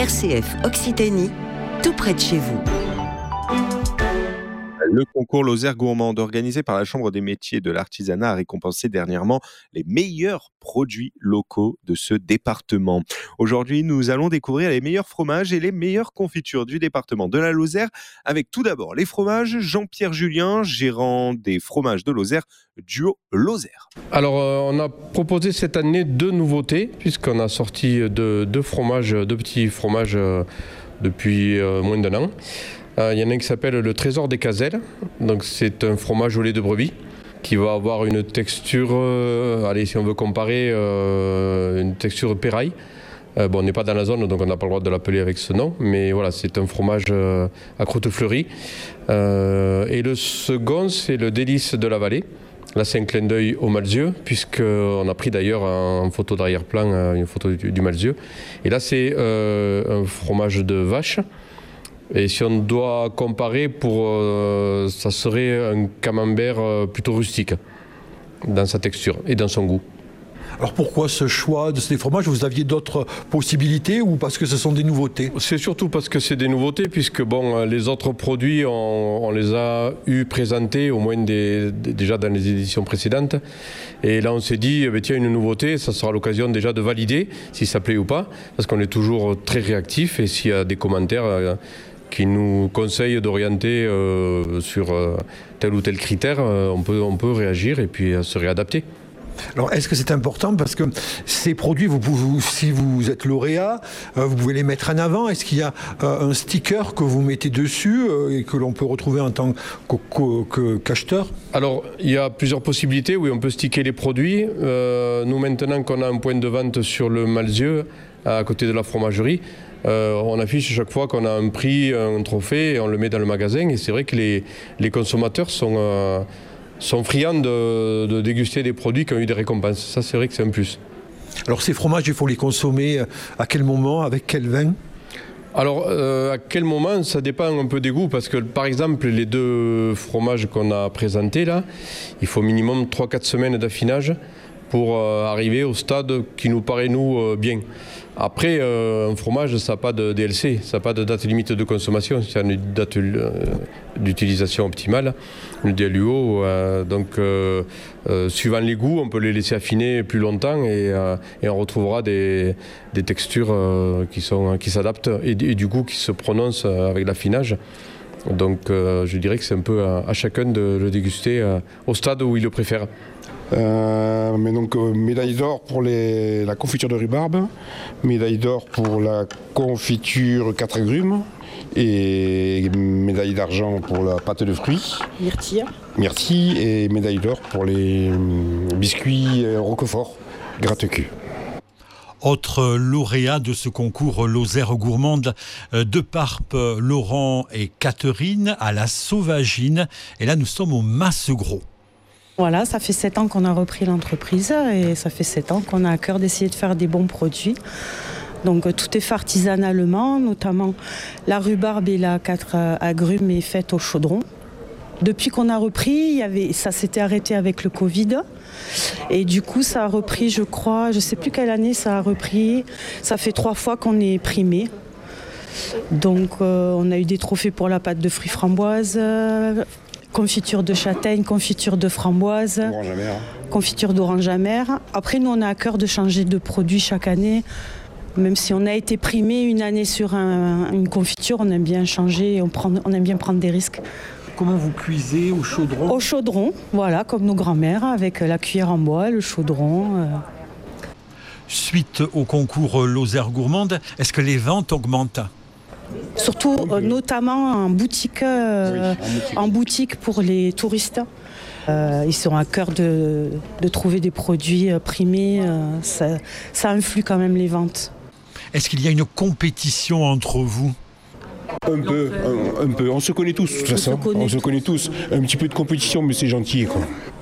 RCF Occitanie, tout près de chez vous. Le concours Lozère Gourmande, organisé par la Chambre des métiers de l'artisanat, a récompensé dernièrement les meilleurs produits locaux de ce département. Aujourd'hui, nous allons découvrir les meilleurs fromages et les meilleures confitures du département de la Lozère, avec tout d'abord les fromages. Jean-Pierre Julien, gérant des fromages de Lozère, Duo Lozère. Alors, on a proposé cette année 2 nouveautés, puisqu'on a sorti deux petits fromages depuis moins d'1 an. Il y en a un qui s'appelle le Trésor des Caselles. Donc c'est un fromage au lait de brebis qui va avoir une texture, si on veut comparer, une texture péraille. On n'est pas dans la zone, donc on n'a pas le droit de l'appeler avec ce nom, mais voilà, c'est un fromage à croûte fleurie. Et le second, c'est le Délice de la Vallée. Là, c'est un clin d'œil au Malzieu, puisqu'on a pris d'ailleurs en photo d'arrière-plan une photo du Malzieu. Et là, c'est un fromage de vache. Et si on doit comparer, ça serait un camembert plutôt rustique dans sa texture et dans son goût. Alors pourquoi ce choix de ces fromages ? Vous aviez d'autres possibilités ou parce que ce sont des nouveautés ? C'est surtout parce que c'est des nouveautés, puisque les autres produits, on les a présentés au moins déjà dans les éditions précédentes. Et là, on s'est dit, tiens, une nouveauté, ça sera l'occasion déjà de valider si ça plaît ou pas, parce qu'on est toujours très réactif et s'il y a des commentaires qui nous conseillent d'orienter sur tel ou tel critère, on peut réagir et puis se réadapter. Alors, est-ce que c'est important ? Parce que ces produits, si vous êtes lauréat, vous pouvez les mettre en avant. Est-ce qu'il y a un sticker que vous mettez dessus et que l'on peut retrouver en tant qu'acheteur ? Alors, il y a plusieurs possibilités. Oui, on peut sticker les produits. Nous, maintenant qu'on a un point de vente sur le Malzieu, à côté de la fromagerie, on affiche chaque fois qu'on a un prix, un trophée, et on le met dans le magasin. Et c'est vrai que les consommateurs sont friands de déguster des produits qui ont eu des récompenses. Ça, c'est vrai que c'est un plus. Alors ces fromages, il faut les consommer à quel moment, avec quel vin ? Alors, à quel moment, ça dépend un peu des goûts, parce que par exemple, les 2 fromages qu'on a présentés là, il faut minimum 3-4 semaines d'affinage pour arriver au stade qui nous paraît, bien. Après, un fromage, ça n'a pas de DLC, ça n'a pas de date limite de consommation, ça a une date d'utilisation optimale, le DLUO. Suivant les goûts, on peut les laisser affiner plus longtemps et on retrouvera des textures qui s'adaptent et du goût qui se prononcent avec l'affinage. Donc je dirais que c'est un peu à chacun de le déguster au stade où il le préfère. Médaille d'or pour la confiture de rhubarbe, médaille d'or pour la confiture 4 agrumes et médaille d'argent pour la pâte de fruits. Myrtille et médaille d'or pour les biscuits Roquefort gratte-cul. Autre lauréat de ce concours Lozère Gourmande, De Parpe, Laurent et Catherine à la Sauvagine. Et là, nous sommes au Massegros. Voilà, ça fait 7 ans qu'on a repris l'entreprise et ça fait 7 ans qu'on a à cœur d'essayer de faire des bons produits. Donc tout est fait artisanalement, notamment la rhubarbe et la 4 agrumes est faite au chaudron. Depuis qu'on a repris, ça s'était arrêté avec le Covid. Et du coup, ça a repris, je crois, je ne sais plus quelle année ça a repris. Ça fait 3 fois qu'on est primé. Donc on a eu des trophées pour la pâte de fruits framboise, confiture de châtaigne, confiture de framboise, confiture d'orange amère. Après, nous, on a à cœur de changer de produit chaque année. Même si on a été primé une année sur une confiture, on aime bien changer, on aime bien prendre des risques. Comment vous cuisez au chaudron ? Au chaudron, voilà, comme nos grands-mères, avec la cuillère en bois, le chaudron. Suite au concours Lozère Gourmande, est-ce que les ventes augmentent ? Surtout, notamment en boutique pour les touristes. Ils sont à cœur de trouver des produits primés. Ça influe quand même les ventes. Est-ce qu'il y a une compétition entre vous ? Un peu. On se connaît tous, de toute façon. On se connaît tous. Un petit peu de compétition, mais c'est gentil, quoi.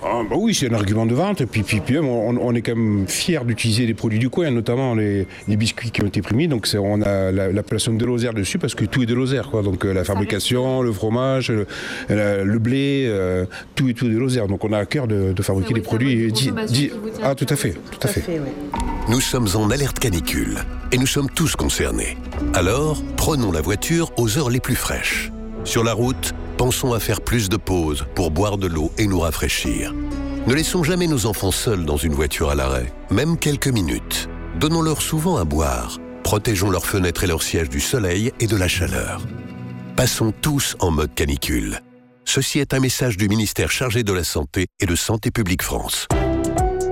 Oui, c'est un argument de vente. Puis on est quand même fiers d'utiliser les produits du coin, notamment les biscuits qui ont été primés. Donc on a l'appellation de Lozère dessus parce que tout est de Lozère, quoi. Donc la fabrication, le fromage, le blé, tout est de Lozère. Donc on a à cœur de fabriquer des produits. Tout à fait. Nous sommes en alerte canicule et nous sommes tous concernés. Alors, prenons la voiture aux heures les plus fraîches. Sur la route, pensons à faire plus de pauses pour boire de l'eau et nous rafraîchir. Ne laissons jamais nos enfants seuls dans une voiture à l'arrêt, même quelques minutes. Donnons-leur souvent à boire. Protégeons leurs fenêtres et leurs sièges du soleil et de la chaleur. Passons tous en mode canicule. Ceci est un message du ministère chargé de la Santé et de Santé publique France.